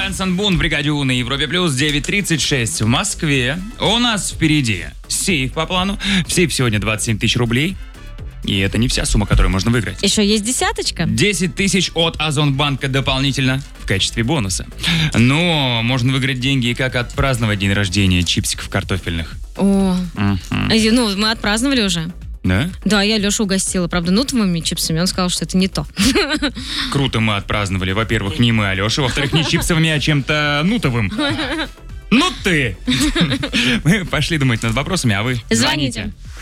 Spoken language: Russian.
Бенсон Бун в бригаде У на Европе Плюс, 9:36 в Москве. У нас впереди сейф по плану. В сейф сегодня 27 тысяч рублей. И это не вся сумма, которую можно выиграть. Еще есть десяточка. 10 тысяч от Озонбанка дополнительно в качестве бонуса. Но можно выиграть деньги и как отпраздновать день рождения чипсиков картофельных. О, ну мы отпраздновали уже. Да? Да, я Лешу угостила, правда, нутовыми чипсами. Он сказал, что это не то. Круто мы отпраздновали. Во-первых, не мы, а Леша. Во-вторых, не чипсовыми, а чем-то нутовым. Ну ты! Мы пошли думать над вопросами, а вы Звоните.